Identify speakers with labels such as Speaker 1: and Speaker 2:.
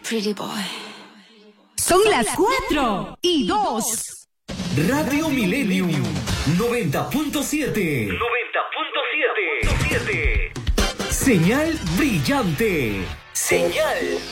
Speaker 1: Pretty boy.
Speaker 2: Son las 4:02.
Speaker 3: Radio Millennium 90.7. 90.7. Señal brillante. Señal